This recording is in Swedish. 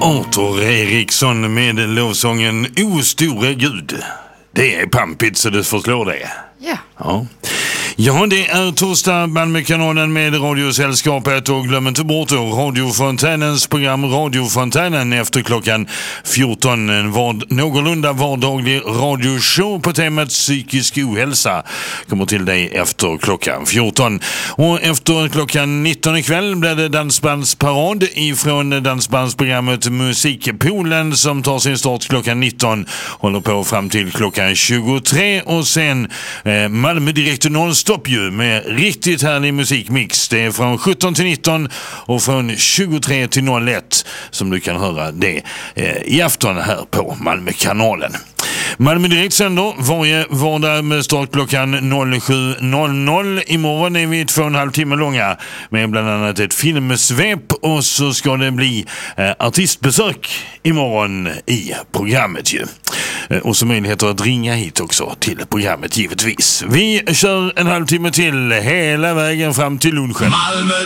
Arthur Eriksson med lovsången O store Gud. Det är pampigt så det förslår det. Ja. Ja, det är torsdag, Malmökanalen med Radiosällskapet, och glöm inte bort då Radiofontänens program Radiofontänen efter klockan 14. En någorlunda vardaglig radioshow på temat psykisk ohälsa kommer till dig efter klockan 14. Och efter klockan 19 ikväll blir det dansbandsparad ifrån dansbandsprogrammet Musikpoolen som tar sin start klockan 19, håller på fram till klockan 23, och sen Malmö direkt non-stop ju med riktigt härlig musikmix. Det är från 17 till 19 och från 23 till 01 som du kan höra det i afton här på Malmökanalen. Malmö direkt sänder varje vardag med start klockan 07.00. Imorgon är vi 2,5 timmar långa med bland annat ett filmsvep, och så ska det bli artistbesök imorgon i programmet ju. Och så möjligheter att ringa hit också till programmet givetvis. Vi kör en halvtimme till hela vägen fram till lunchen. Malmö.